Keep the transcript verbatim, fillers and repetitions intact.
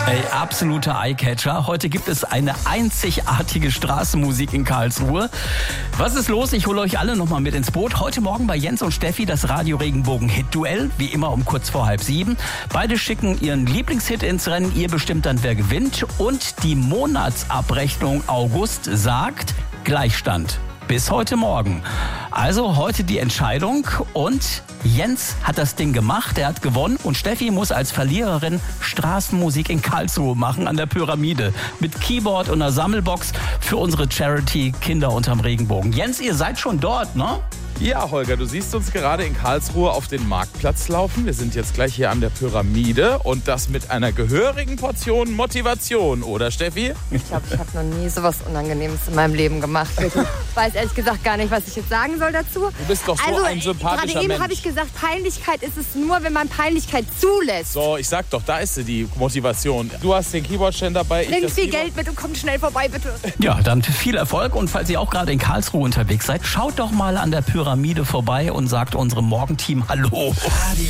Ey, absoluter Eyecatcher. Heute gibt es eine einzigartige Straßenmusik in Karlsruhe. Was ist los? Ich hole euch alle nochmal mit ins Boot. Heute Morgen bei Jens und Steffi das Radio Regenbogen Hit-Duell. Wie immer um kurz vor halb sieben. Beide schicken ihren Lieblingshit ins Rennen. Ihr bestimmt dann, wer gewinnt. Und die Monatsabrechnung August sagt Gleichstand. Bis heute Morgen. Also heute die Entscheidung und Jens hat das Ding gemacht, er hat gewonnen und Steffi muss als Verliererin Straßenmusik in Karlsruhe machen an der Pyramide mit Keyboard und einer Sammelbox für unsere Charity Kinder unterm Regenbogen. Jens, ihr seid schon dort, ne? Ja, Holger, du siehst uns gerade in Karlsruhe auf den Marktplatz laufen. Wir sind jetzt gleich hier an der Pyramide und das mit einer gehörigen Portion Motivation, oder Steffi? Ich glaube, ich habe noch nie sowas Unangenehmes in meinem Leben gemacht. Ich weiß ehrlich gesagt gar nicht, was ich jetzt sagen soll dazu. Du bist doch so also, ein sympathischer gerade eben Mensch. habe ich gesagt, Peinlichkeit ist es nur, wenn man Peinlichkeit zulässt. So, ich sag doch, da ist sie, die Motivation. Du hast den Keyboardständer dabei. Ich Bring das viel Keyboard. Geld mit und kommt schnell vorbei, bitte. Ja, dann viel Erfolg und falls ihr auch gerade in Karlsruhe unterwegs seid, schaut doch mal an der Pyramide vorbei und sagt unserem Morgenteam Hallo.